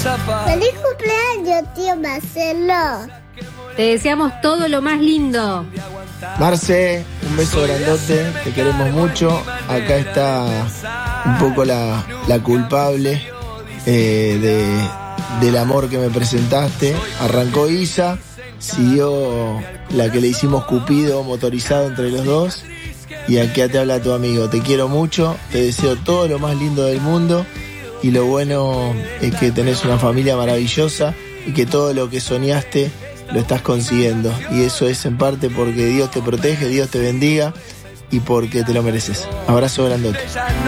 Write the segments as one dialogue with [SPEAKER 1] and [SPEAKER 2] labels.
[SPEAKER 1] ¡Feliz cumpleaños, tío Marcelo!
[SPEAKER 2] Te deseamos todo lo más lindo.
[SPEAKER 3] Marce, un beso grandote, te queremos mucho. Acá está un poco la culpable del amor que me presentaste. Arrancó Isa, siguió la que le hicimos Cupido motorizado entre los dos. Y acá te habla tu amigo, te quiero mucho, te deseo todo lo más lindo del mundo. Y lo bueno es que tenés una familia maravillosa y que todo lo que soñaste lo estás consiguiendo. Y eso es en parte porque Dios te protege, Dios te bendiga y porque te lo mereces. Abrazo grandote.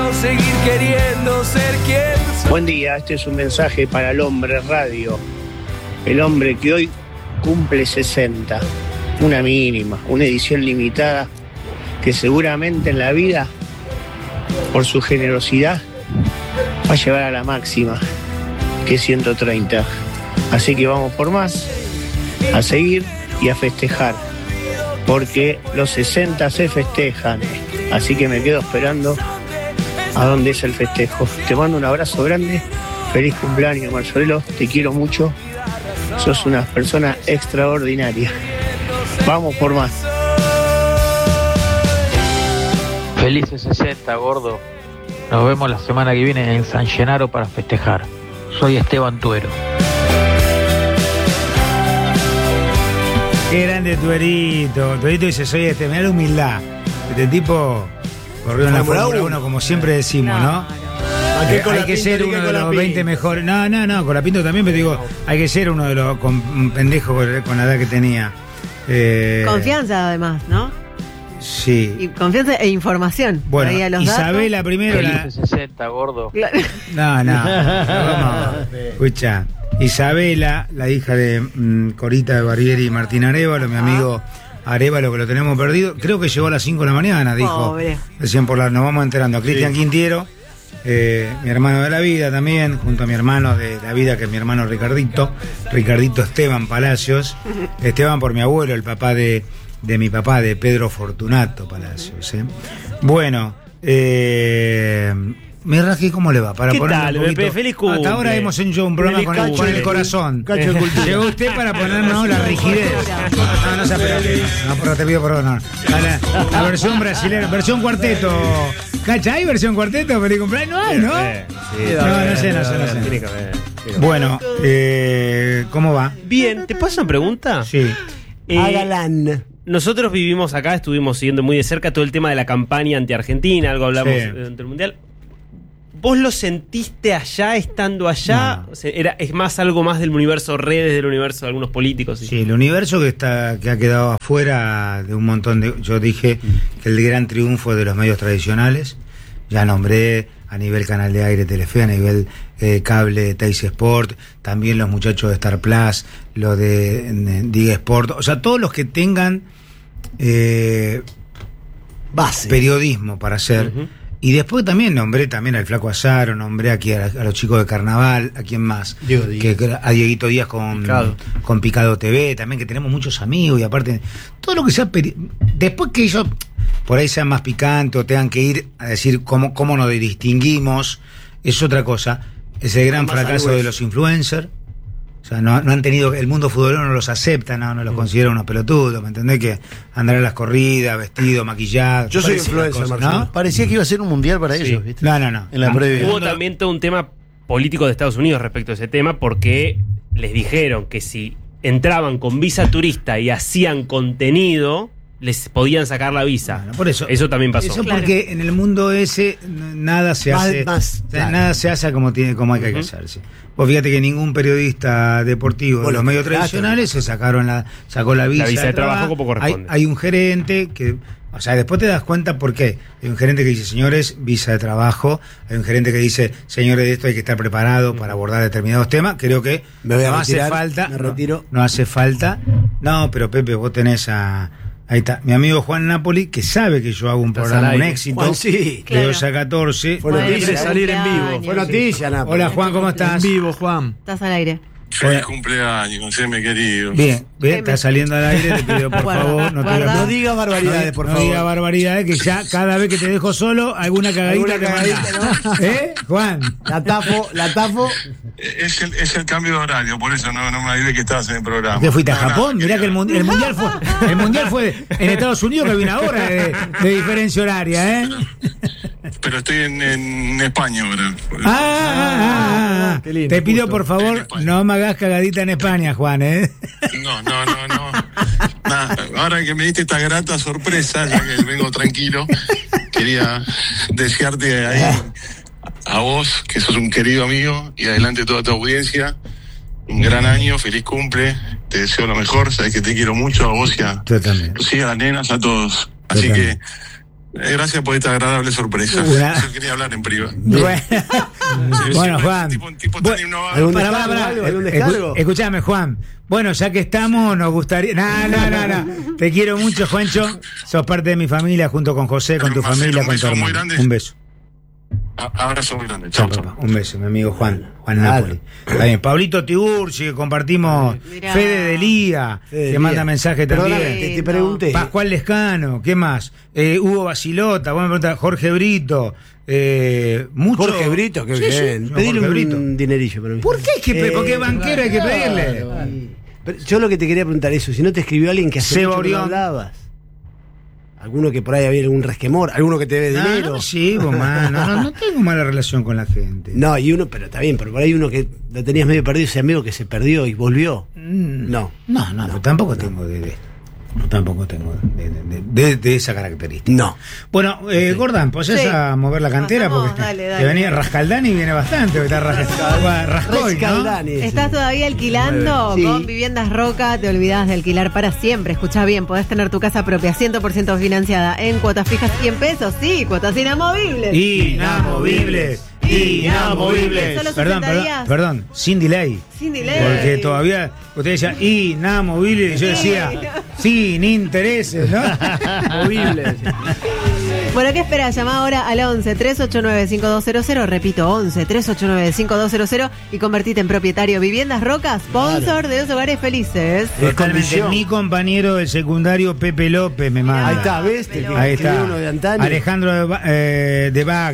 [SPEAKER 4] Buen día, este es un mensaje para el hombre radio. El hombre que hoy cumple 60. Una mínima, una edición limitada que seguramente en la vida, por su generosidad, va a llevar a la máxima, que es 130. Así que vamos por más, a seguir y a festejar, porque los 60 se festejan. Así que me quedo esperando a dónde es el festejo. Te mando un abrazo grande, feliz cumpleaños, Marcelo, te quiero mucho, sos una persona extraordinaria. Vamos por más.
[SPEAKER 5] Felices 60, gordo. Nos vemos la semana que viene en San Genaro para festejar. Soy Esteban Tuero.
[SPEAKER 6] Qué grande Tuerito. Tuerito dice, soy mirá la humildad. Este tipo corrió en la Fórmula 1 como siempre decimos, ¿no? Hay que ser uno de los 20 mejores. No, Colapinto también, pero digo, hay que ser uno de los un pendejo con la edad que tenía.
[SPEAKER 7] Confianza además, ¿no?
[SPEAKER 6] Sí.
[SPEAKER 7] Y confianza e información.
[SPEAKER 6] Bueno,
[SPEAKER 7] ahí a los
[SPEAKER 6] Isabela
[SPEAKER 7] datos.
[SPEAKER 6] primero.
[SPEAKER 5] Felices 60, gordo.
[SPEAKER 6] No. Escucha. Isabela, la hija de Corita de Barbieri y Martín Arévalo, mi amigo Arévalo, que lo tenemos perdido. Creo que llegó a las 5 de la mañana, dijo. Decían nos vamos enterando. A Cristian Quintiero, mi hermano de la vida también, junto a mi hermano de la vida, que es mi hermano Ricardito Esteban Palacios. Esteban por mi abuelo, el papá de mi papá, de Pedro Fortunato Palacios. Bueno, mi Raji, ¿cómo le va? Para
[SPEAKER 8] ¿Qué
[SPEAKER 6] ponerle
[SPEAKER 8] tal,
[SPEAKER 6] un poquito.
[SPEAKER 8] Pepe? Feliz cumple.
[SPEAKER 6] Hasta ahora hemos hecho un programa con el corazón. Llegó usted para ponernos la rigidez. No se apure. No, te pido perdón. La versión brasileña, versión cuarteto. ¿Cacha? ¿Hay versión cuarteto? ¿Feliz cumpleaños? No hay, ¿no? No sé. Bueno, ¿cómo va?
[SPEAKER 8] Bien, ¿te paso una pregunta?
[SPEAKER 6] Sí.
[SPEAKER 9] Hágalan.
[SPEAKER 8] Nosotros vivimos acá, estuvimos siguiendo muy de cerca todo el tema de la campaña anti-Argentina, algo hablamos durante el Mundial. ¿Vos lo sentiste allá, estando allá?
[SPEAKER 6] No.
[SPEAKER 8] O sea, es más algo más del universo redes, del universo de algunos políticos.
[SPEAKER 6] Sí, el universo que ha quedado afuera de un montón de... Yo dije que el gran triunfo de los medios tradicionales, ya nombré a nivel canal de aire Telefe, a nivel cable Teis Sport, también los muchachos de Star Plus, los de Diga Sport, o sea, todos los que tengan
[SPEAKER 9] base,
[SPEAKER 6] periodismo para hacer. Y después también nombré al Flaco Azaro, nombré aquí a los chicos de Carnaval, a quién más, a Dieguito Díaz con Picado TV, también, que tenemos muchos amigos, y aparte todo lo que sea después que ellos por ahí sean más picantes o tengan que ir a decir cómo nos distinguimos, es otra cosa. Es el gran fracaso de los influencers. O sea, no han tenido, el mundo futbolero no los acepta, no los considera unos pelotudos, ¿me entendés? Que andar a las corridas, vestido, maquillado.
[SPEAKER 9] Yo soy influencer, ¿no? Parecía que iba a ser un mundial para ellos, ¿viste?
[SPEAKER 6] No.
[SPEAKER 9] En la previa.
[SPEAKER 8] Hubo también todo un tema político de Estados Unidos respecto a ese tema, porque les dijeron que si entraban con visa turista y hacían contenido, les podían sacar la visa.
[SPEAKER 6] Bueno, por eso
[SPEAKER 8] también pasó.
[SPEAKER 6] Eso porque en el mundo ese nada se hace, nada se hace como hay que hacerse. Vos fíjate que ningún periodista deportivo de los medios tradicionales sacó la visa
[SPEAKER 8] de trabajo como corresponde.
[SPEAKER 6] Hay un gerente que, o sea, después te das cuenta por qué. Hay un gerente que dice, señores, visa de trabajo. Hay un gerente que dice, señores, de esto hay que estar preparado para abordar determinados temas. Creo que
[SPEAKER 9] me voy a
[SPEAKER 6] no
[SPEAKER 9] retirar,
[SPEAKER 6] hace falta.
[SPEAKER 9] Me retiro.
[SPEAKER 6] No hace falta. No, pero Pepe, vos tenés ahí está, mi amigo Juan Napoli, que sabe que yo hago un programa, un éxito.
[SPEAKER 9] Juan, sí,
[SPEAKER 6] de 2 a 14.
[SPEAKER 9] Fue noticia salir en vivo. Fue noticia, Napoli.
[SPEAKER 6] Hola, Juan, ¿cómo estás?
[SPEAKER 10] En vivo, Juan.
[SPEAKER 7] Estás al aire.
[SPEAKER 10] Feliz cumpleaños, mi querido.
[SPEAKER 6] Bien, está saliendo al aire, te pido por favor,
[SPEAKER 9] no digas barbaridades, por favor.
[SPEAKER 6] No digas barbaridades, que ya cada vez que te dejo solo, alguna cagadita te manda.
[SPEAKER 9] ¿no?
[SPEAKER 6] Juan.
[SPEAKER 9] La tapo.
[SPEAKER 10] Es el cambio de horario, por eso no me avisé que estabas en el programa.
[SPEAKER 6] ¿Te fuiste a Japón? Mirá que el mundial fue en Estados Unidos, que hay una hora de diferencia horaria,
[SPEAKER 10] Pero estoy en España ahora.
[SPEAKER 6] Qué lindo, te pido por favor, no me hagas cagadita en España, Juan,
[SPEAKER 10] No. Nada, ahora que me diste esta grata sorpresa, ya que vengo tranquilo, quería desearte ahí a vos, que sos un querido amigo, y adelante toda tu audiencia, un gran año, feliz cumple, te deseo lo mejor, sabes que te quiero mucho, a vos y a las nenas, a todos. Así que gracias por esta agradable sorpresa. Yo quería hablar en privado.
[SPEAKER 6] Bueno, Juan.
[SPEAKER 10] Tipo tan innovador.
[SPEAKER 9] ¿Algún descargo?
[SPEAKER 6] Escuchame, Juan. Bueno, ya que estamos, nos gustaría... No. Te quiero mucho, Juancho. Sos parte de mi familia, junto con José, con tu familia, con tu hermano. Un beso.
[SPEAKER 10] Abrazo muy grande. Chao.
[SPEAKER 6] Un beso, mi amigo Juan Napoli. Está bien. Pablito Tiburci, que compartimos. Fede de Lía, que manda mensaje también.
[SPEAKER 9] Te pregunté.
[SPEAKER 6] Pascual Lescano, ¿qué más? Hugo Basilota, vos me preguntás, Jorge Brito. Mucho.
[SPEAKER 9] Jorge Brito, qué bien. Pedirle un dinerillo para mí.
[SPEAKER 6] ¿Por qué? Porque es banquero, hay que pedirle.
[SPEAKER 9] Pero yo lo que te quería preguntar es eso, si no te escribió alguien que hace mucho que no hablabas. Alguno que por ahí había algún resquemor, alguno que te debe dinero.
[SPEAKER 6] No tengo mala relación con la gente.
[SPEAKER 9] No, pero está bien, pero por ahí uno que lo tenías medio perdido, ese amigo que se perdió y volvió. No,
[SPEAKER 6] tampoco tengo de esa característica.
[SPEAKER 9] No.
[SPEAKER 6] Bueno, Gordon, ¿podés a mover la cantera? Porque
[SPEAKER 7] dale.
[SPEAKER 6] Te venía Rascaldani y viene bastante, está Rascoy, ¿no?
[SPEAKER 7] ¿Estás todavía alquilando?
[SPEAKER 6] Sí.
[SPEAKER 7] Con Viviendas Roca te olvidás de alquilar para siempre. Escuchá bien, podés tener tu casa propia 100% financiada en cuotas fijas y en pesos. Sí, cuotas inamovibles.
[SPEAKER 6] Inamovibles. Perdón, sin delay. Porque todavía usted decía inamovible y yo decía sin intereses, ¿no? Movibles.
[SPEAKER 7] Bueno, ¿qué esperás? Llama ahora al 11-389-5200. Repito, 11-389-5200 y convertite en propietario. Viviendas Roca, sponsor de Dos Hogares Felices.
[SPEAKER 6] Mi compañero del secundario Pepe López me manda.
[SPEAKER 9] Ahí está, ¿ves?
[SPEAKER 6] Ahí está.
[SPEAKER 9] Uno de antaño.
[SPEAKER 6] Alejandro de Bag.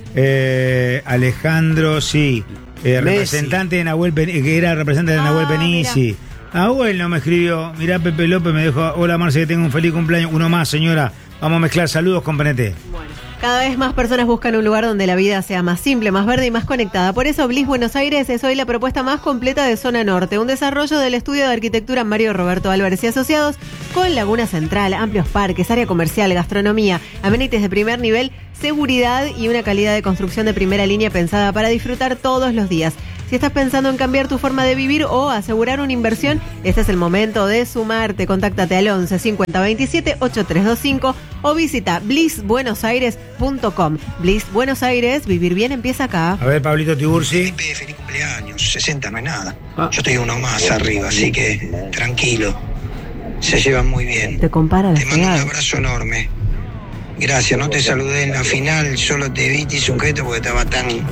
[SPEAKER 6] Alejandro, representante de Nahuel que era representante de Nahuel Penici. Nahuel no me escribió. Mirá, Pepe López me dijo: hola Marce, que tengo un feliz cumpleaños. Uno más, señora. Vamos a mezclar saludos con PNT.
[SPEAKER 7] Bueno, cada vez más personas buscan un lugar donde la vida sea más simple, más verde y más conectada. Por eso Bliss Buenos Aires es hoy la propuesta más completa de Zona Norte. Un desarrollo del estudio de arquitectura Mario Roberto Álvarez y Asociados, con laguna central, amplios parques, área comercial, gastronomía, amenities de primer nivel, seguridad y una calidad de construcción de primera línea pensada para disfrutar todos los días. Si estás pensando en cambiar tu forma de vivir o asegurar una inversión, este es el momento de sumarte. Contáctate al 11 50 27 8325 o visita blissbuenosaires.com. Bliss Buenos Aires, vivir bien empieza acá.
[SPEAKER 6] A ver, Pablito Tiburci.
[SPEAKER 11] Feliz cumpleaños, 60 no es nada. Yo estoy uno más arriba, así que tranquilo. Se llevan muy bien.
[SPEAKER 7] Te compara
[SPEAKER 11] Te mando un abrazo enorme. Gracias, no te saludé en la final, solo te vi, te hice un gesto porque estaba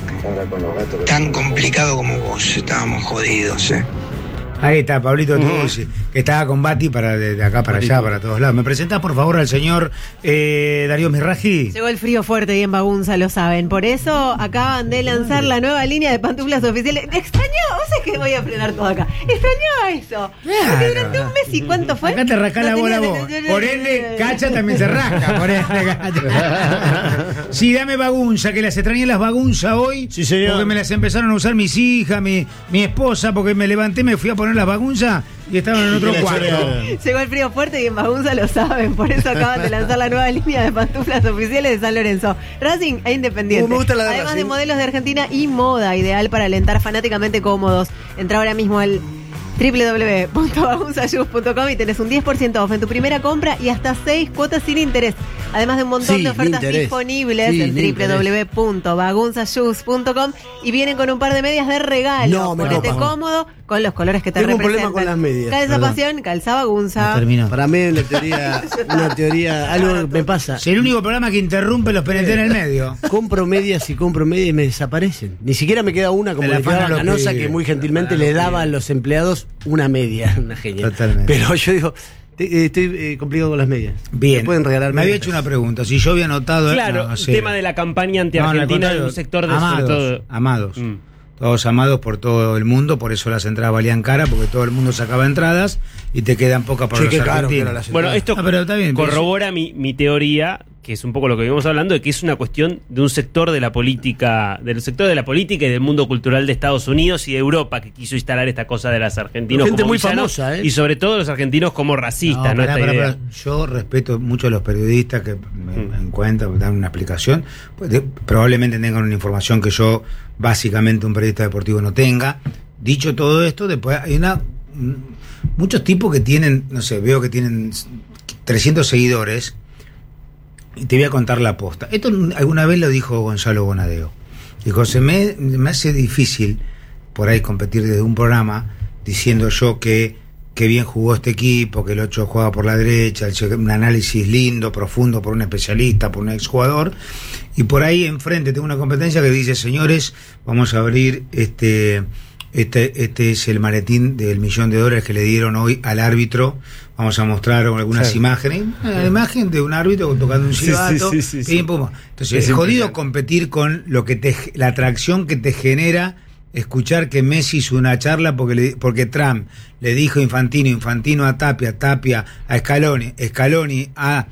[SPEAKER 11] tan complicado como vos, estábamos jodidos,
[SPEAKER 6] Ahí está, Pablito Tiburci, que estaba con Bati de acá para allá, para todos lados. ¿Me presentás, por favor, al señor Darío Mirraji?
[SPEAKER 7] Llegó el frío fuerte y en Bagunza lo saben. Por eso acaban de lanzar la nueva línea de pantuflas oficiales. Extrañó, vos sabés que voy a frenar todo acá. Extrañó eso.
[SPEAKER 6] Claro.
[SPEAKER 7] Porque durante un mes, ¿y cuánto fue?
[SPEAKER 6] Acá te rascás la bola vos. Por ende, Cacha también se rasca. Por ende, Cacha. Sí, dame Bagunza, que las extrañé las Bagunza hoy.
[SPEAKER 9] Sí, señor.
[SPEAKER 6] Porque me las empezaron a usar mis hijas, mi esposa, porque me levanté, me fui a poner las Bagunza y estaban en otro cuarto.
[SPEAKER 7] Llegó el frío fuerte y en Bagunza lo saben. Por eso acaban de lanzar la nueva línea de pantuflas oficiales de San Lorenzo, Racing e Independiente.
[SPEAKER 9] Me gusta la de
[SPEAKER 7] Además
[SPEAKER 9] Racing.
[SPEAKER 7] de modelos de Argentina y moda, ideal para alentar fanáticamente cómodos. Entra ahora mismo al www.bagunzayus.com y tenés un 10% off en tu primera compra y hasta 6 cuotas sin interés. Además de un montón de ofertas disponibles en www.bagunzashoes.com y vienen con un par de medias de regalo.
[SPEAKER 9] No, me
[SPEAKER 7] Ponete
[SPEAKER 9] copa.
[SPEAKER 7] cómodo con los colores que te
[SPEAKER 9] Tengo un
[SPEAKER 7] representan.
[SPEAKER 9] problema con las medias.
[SPEAKER 7] Calza pasión, calza bagunza.
[SPEAKER 9] Para mí una teoría, algo me pasa.
[SPEAKER 6] Es el único programa que interrumpe los PNT en el medio.
[SPEAKER 9] Compro medias y me desaparecen. Ni siquiera me queda una como
[SPEAKER 6] De la
[SPEAKER 9] le quedaba
[SPEAKER 6] fana
[SPEAKER 9] a
[SPEAKER 6] lo
[SPEAKER 9] Canosa,
[SPEAKER 6] pide.
[SPEAKER 9] que muy gentilmente le daba a los empleados una media. Una genia.
[SPEAKER 6] Totalmente.
[SPEAKER 9] Pero yo digo, estoy complicado con las medias.
[SPEAKER 6] Bien.
[SPEAKER 9] ¿Me pueden regalar
[SPEAKER 6] Me había
[SPEAKER 9] medias?
[SPEAKER 6] hecho una pregunta. Si yo había notado.
[SPEAKER 8] Claro, el tema de la campaña anti-argentina de un sector de
[SPEAKER 6] amados,
[SPEAKER 8] sobre todo.
[SPEAKER 6] amados. Todos amados por todo el mundo, por eso las entradas valían cara, porque todo el mundo sacaba entradas y te quedan pocas para los argentinos.
[SPEAKER 8] Bueno, esto
[SPEAKER 6] pero está bien,
[SPEAKER 8] corrobora mi teoría, que es un poco lo que venimos hablando, de que es una cuestión de un sector de la política, y del mundo cultural de Estados Unidos y de Europa, que quiso instalar esta cosa de los argentinos
[SPEAKER 9] Gente
[SPEAKER 8] como
[SPEAKER 9] muy
[SPEAKER 8] villanos,
[SPEAKER 9] famosa,
[SPEAKER 8] y sobre todo los argentinos como racistas, ¿no?
[SPEAKER 6] Pará. Yo respeto mucho a los periodistas que me encuentran, dan una explicación. Probablemente tengan una información que yo, básicamente, un periodista deportivo no tenga. Dicho todo esto, después hay muchos tipos que tienen, no sé, veo que tienen 300 seguidores. Y te voy a contar la posta. Esto alguna vez lo dijo Gonzalo Bonadeo. Dijo, me hace difícil por ahí competir desde un programa diciendo yo que bien jugó este equipo, que el 8 juega por la derecha, un análisis lindo, profundo por un especialista, por un exjugador. Y por ahí enfrente tengo una competencia que dice, señores, vamos a abrir este es el maletín del $1.000.000 que le dieron hoy al árbitro. Vamos a mostrar algunas imágenes. La imagen de un árbitro tocando un silbato. Pim, pum. Entonces, es jodido competir con lo que la atracción que te genera escuchar que Messi hizo una charla porque Trump le dijo Infantino a Tapia a Scaloni a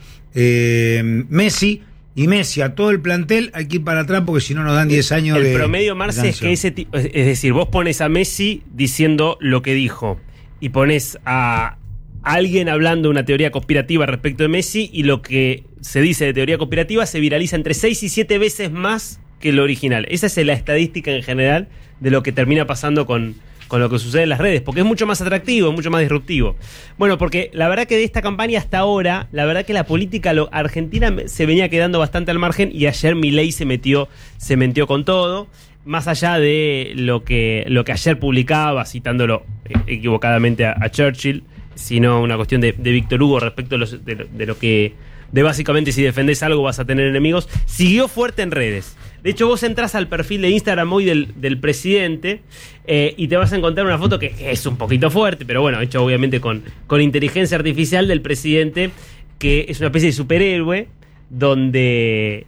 [SPEAKER 6] Messi. Y Messi, a todo el plantel, hay que ir para atrás porque si no nos dan 10 años
[SPEAKER 8] el
[SPEAKER 6] de...
[SPEAKER 8] El promedio, Marce, es que es decir, vos pones a Messi diciendo lo que dijo y pones a alguien hablando una teoría conspirativa respecto de Messi y lo que se dice de teoría conspirativa se viraliza entre 6 y 7 veces más que lo original. Esa es la estadística en general de lo que termina pasando con lo que sucede en las redes, porque es mucho más atractivo, es mucho más disruptivo. Bueno, porque la verdad que de esta campaña hasta ahora, la verdad que la política argentina se venía quedando bastante al margen y ayer Milei se metió con todo, más allá de lo que ayer publicaba, citándolo equivocadamente a Churchill, sino una cuestión de Víctor Hugo respecto de lo que... de básicamente si defendés algo vas a tener enemigos, siguió fuerte en redes. De hecho, vos entrás al perfil de Instagram hoy del presidente y te vas a encontrar una foto que es un poquito fuerte, pero bueno, hecho obviamente con inteligencia artificial del presidente, que es una especie de superhéroe, donde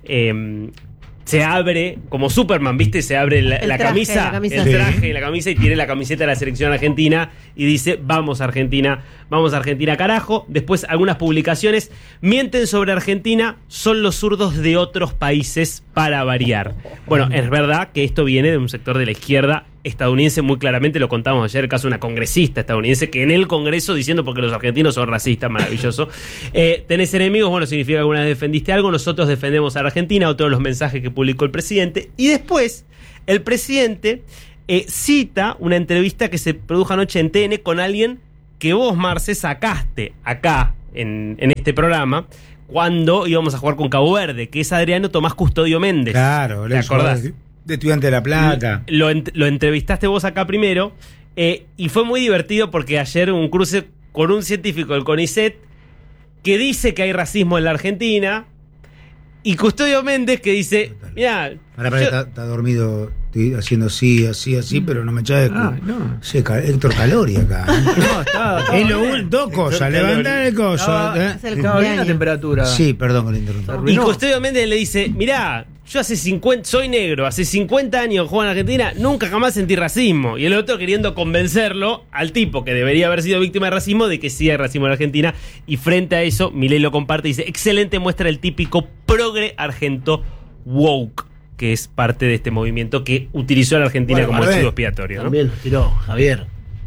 [SPEAKER 8] se abre, como Superman, ¿viste? Se abre la camisa, el traje y la camisa y tiene la camiseta de la selección argentina y dice, vamos Argentina, carajo. Después algunas publicaciones, mienten sobre Argentina, son los zurdos de otros países para variar. Bueno, es verdad que esto viene de un sector de la izquierda estadounidense, muy claramente lo contamos ayer, el caso de una congresista estadounidense que en el Congreso diciendo porque los argentinos son racistas, maravilloso. ¿Tenés enemigos? Bueno, significa que alguna vez defendiste algo, nosotros defendemos a Argentina, otro de los mensajes que publicó el presidente. Y después, el presidente cita una entrevista que se produjo anoche en TN con alguien que vos, Marce, sacaste acá en este programa cuando íbamos a jugar con Cabo Verde, que es Adriano Tomás Custodio Méndez.
[SPEAKER 6] Claro,
[SPEAKER 8] ¿te acordás?
[SPEAKER 6] De Estudiante de La Plata.
[SPEAKER 8] Lo entrevistaste vos acá primero y fue muy divertido porque ayer un cruce con un científico del CONICET que dice que hay racismo en la Argentina y Custodio Méndez que dice, mira,
[SPEAKER 6] está dormido, estoy haciendo así, pero no me echa de...
[SPEAKER 9] no.
[SPEAKER 6] Sí, Héctor Calori acá.
[SPEAKER 12] No, está
[SPEAKER 6] es dos cosas, levantar el coso.
[SPEAKER 12] Estaba bien la temperatura.
[SPEAKER 6] Sí, perdón con la interrupción.
[SPEAKER 8] Y Custodio Méndez le dice, mirá, yo soy negro, hace 50 años juego en Argentina, nunca jamás sentí racismo. Y el otro queriendo convencerlo al tipo que debería haber sido víctima de racismo de que sí hay racismo en Argentina. Y frente a eso, Milei lo comparte y dice, excelente muestra el típico progre argento woke, que es parte de este movimiento que utilizó a la Argentina como chivo expiatorio, ¿no?
[SPEAKER 9] También tiró Javier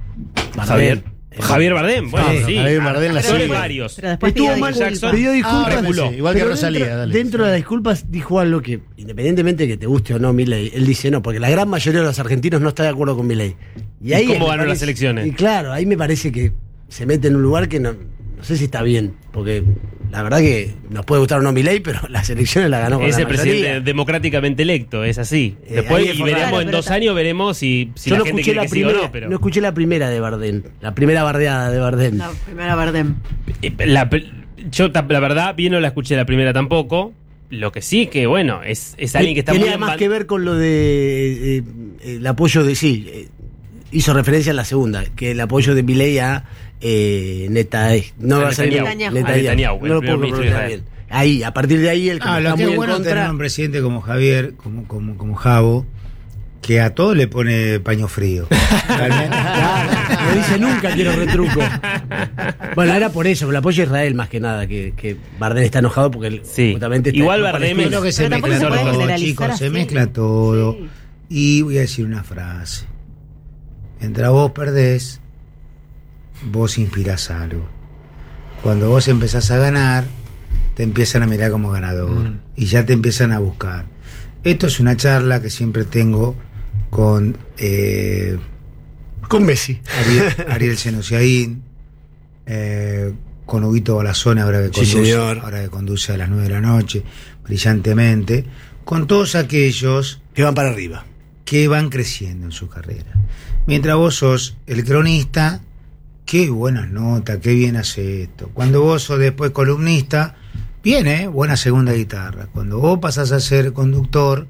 [SPEAKER 8] Bardem, bueno, sí.
[SPEAKER 9] Javier Bardem la sigue.
[SPEAKER 8] Varios.
[SPEAKER 7] Pero después
[SPEAKER 9] pidió disculpas.
[SPEAKER 12] Igual que Rosalía.
[SPEAKER 9] Dentro de las disculpas dijo algo que, independientemente de que te guste o no Milei, él dice no, porque la gran mayoría de los argentinos no está de acuerdo con Milei.
[SPEAKER 8] ¿Y ahí cómo ganó las elecciones?
[SPEAKER 9] Y claro, ahí me parece que se mete en un lugar que no sé si está bien, porque La verdad que nos puede gustar o no Milei, pero las elecciones las ganó con
[SPEAKER 8] es
[SPEAKER 9] la
[SPEAKER 8] el
[SPEAKER 9] mayoría.
[SPEAKER 8] presidente democráticamente electo, es así. Después
[SPEAKER 9] ahí es
[SPEAKER 8] veremos
[SPEAKER 9] claro,
[SPEAKER 8] en 2 años, veremos si
[SPEAKER 9] Yo
[SPEAKER 8] la
[SPEAKER 9] no
[SPEAKER 8] gente
[SPEAKER 9] escuché
[SPEAKER 8] quiere
[SPEAKER 9] la
[SPEAKER 8] que siga
[SPEAKER 9] primera,
[SPEAKER 8] o no. Pero...
[SPEAKER 9] no escuché la primera de Bardem, la primera bardeada de Bardem.
[SPEAKER 7] La primera Bardem.
[SPEAKER 8] Yo la verdad bien no la escuché la primera tampoco. Lo que sí que bueno es alguien que está
[SPEAKER 9] tenía
[SPEAKER 8] muy
[SPEAKER 9] más que ver con lo de el apoyo de hizo referencia a la segunda, que el apoyo de Milei a
[SPEAKER 8] Netanyahu,
[SPEAKER 9] no lo puedo pronunciar bien. Ahí, a partir de ahí, el que
[SPEAKER 6] lo
[SPEAKER 9] está
[SPEAKER 6] que
[SPEAKER 9] muy
[SPEAKER 6] es bueno
[SPEAKER 9] en contra.
[SPEAKER 6] tener un presidente como Javier, como Javo, que a todo le pone paño frío.
[SPEAKER 9] No dice nunca quiero retruco. Bueno, era por eso, por el apoyo a Israel más que nada, que Bardem está enojado porque justamente está,
[SPEAKER 8] igual Bardem
[SPEAKER 6] es lo que se mezcla todo, chicos, se mezcla todo. Sí. Y voy a decir una frase. Mientras vos perdés, vos inspirás algo. Cuando vos empezás a ganar, te empiezan a mirar como ganador y ya te empiezan a buscar. Esto es una charla que siempre tengo con
[SPEAKER 9] Messi,
[SPEAKER 6] Ariel Senosiaín, con Huguito Balazón, ahora que conduce a las 9 de la noche, brillantemente, con todos aquellos
[SPEAKER 9] que van para arriba,
[SPEAKER 6] que van creciendo en su carrera. Mientras vos sos el cronista, qué buenas notas, qué bien hace esto. Cuando vos sos después columnista, bien, buena segunda guitarra. Cuando vos pasás a ser conductor,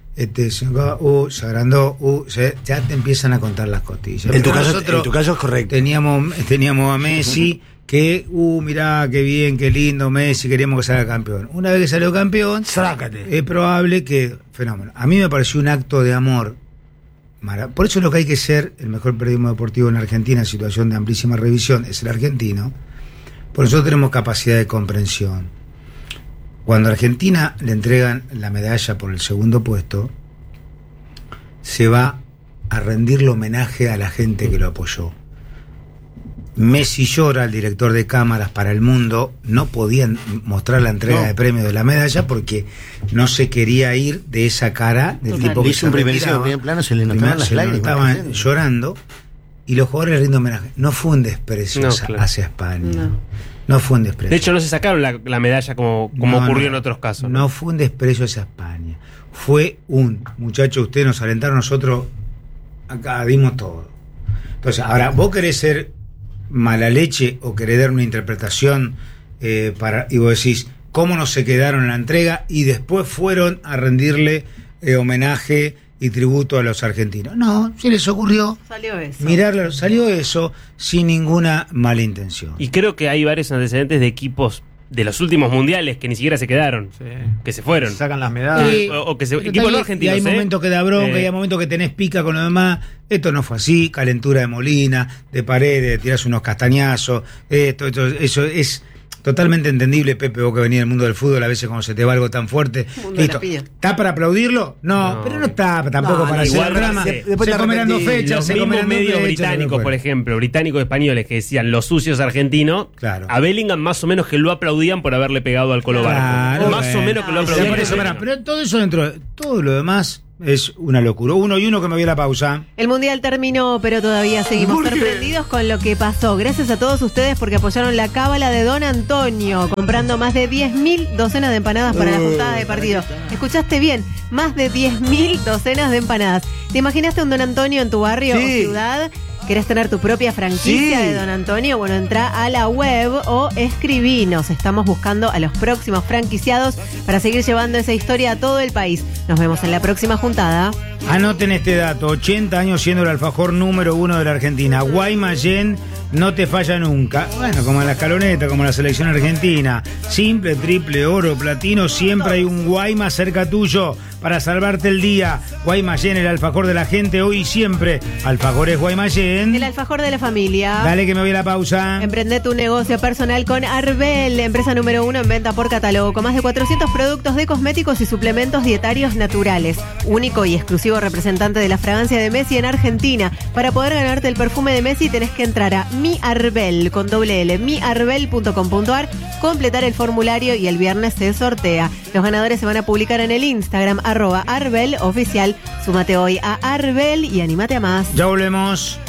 [SPEAKER 6] se agrandó, ya te empiezan a contar las costillas.
[SPEAKER 9] En tu caso es correcto.
[SPEAKER 6] Teníamos a Messi, que, mirá, qué bien, qué lindo Messi, queríamos que salga campeón. Una vez que salió campeón,
[SPEAKER 9] sácate.
[SPEAKER 6] Es probable que, fenómeno. A mí me pareció un acto de amor. Por eso lo que hay que ser, el mejor periodismo deportivo en Argentina, en situación de amplísima revisión, es el argentino. Por eso tenemos capacidad de comprensión. Cuando a Argentina le entregan la medalla por el segundo puesto, se va a rendirle homenaje a la gente que lo apoyó. Messi llora, el director de cámaras para el mundo, no podían mostrar la entrega de premios de la medalla porque no se quería ir de esa cara del tipo que
[SPEAKER 12] hizo un primer plano, se le notaban las lágrimas.
[SPEAKER 6] Estaban llorando y los jugadores le rinden homenaje. No fue un desprecio hacia España. No fue un desprecio.
[SPEAKER 8] De hecho, no se sacaron la medalla como ocurrió en otros casos.
[SPEAKER 6] No fue un desprecio hacia España. Fue muchachos, ustedes nos alentaron, nosotros acá dimos todo. Entonces, ahora, vos querés ser mala leche o querés dar una interpretación y vos decís, ¿cómo no se quedaron en la entrega? Y después fueron a rendirle homenaje y tributo a los argentinos. No, se les ocurrió salió eso sin ninguna mala intención.
[SPEAKER 8] Y creo que hay varios antecedentes de equipos de los últimos mundiales que ni siquiera se quedaron, que se fueron.
[SPEAKER 12] Sacan las medallas.
[SPEAKER 8] Equipos no argentinos.
[SPEAKER 6] Y hay momentos que da bronca, y hay momentos que tenés pica con lo demás. Esto no fue así, calentura de Molina, de Paredes, tirás unos castañazos. Eso es totalmente entendible, Pepe, vos que venís del mundo del fútbol, a veces cuando se te va algo tan fuerte. Listo. ¿Está para aplaudirlo? No, pero no está tampoco para hacer el drama.
[SPEAKER 8] Después se comerán 2 fechas. Los mismos medios británicos, por ejemplo, británicos españoles, que decían los sucios argentinos, a Bellingham más o menos que lo aplaudían por haberle pegado al Colo Barco. Más o menos que lo aplaudían.
[SPEAKER 6] Pero todo eso dentro de todo lo demás es una locura. 1-1 que me voy a la pausa.
[SPEAKER 7] El Mundial terminó, pero todavía seguimos sorprendidos con lo que pasó. Gracias a todos ustedes porque apoyaron la cábala de Don Antonio, comprando más de 10.000 docenas de empanadas para la juntada de partido. ¿Escuchaste bien? Más de 10.000 docenas de empanadas. ¿Te imaginaste un Don Antonio en tu barrio o ciudad? ¿Querés tener tu propia franquicia de Don Antonio? Bueno, entra a la web o escribinos. Estamos buscando a los próximos franquiciados para seguir llevando esa historia a todo el país. Nos vemos en la próxima juntada.
[SPEAKER 6] Anoten este dato, 80 años siendo el alfajor número 1 de la Argentina. Guaymallén no te falla nunca. Bueno, como en la escaloneta, como en la selección argentina. Simple, triple, oro, platino, siempre hay un Guayma cerca tuyo para salvarte el día. Guaymallén, el alfajor de la gente, hoy y siempre. Alfajores Guaymallén.
[SPEAKER 7] El alfajor de la familia.
[SPEAKER 6] Dale que me voy a la pausa.
[SPEAKER 7] Emprende tu negocio personal con Arbel, empresa número 1 en venta por catálogo, con más de 400 productos de cosméticos y suplementos dietarios naturales. Único y exclusivo representante de la fragancia de Messi en Argentina. Para poder ganarte el perfume de Messi tenés que entrar a miarbel, con doble L, miarbel.com.ar, completar el formulario y el viernes se sortea. Los ganadores se van a publicar en el Instagram @arbel oficial. Súmate hoy a Arbel y anímate a más.
[SPEAKER 6] Ya volvemos.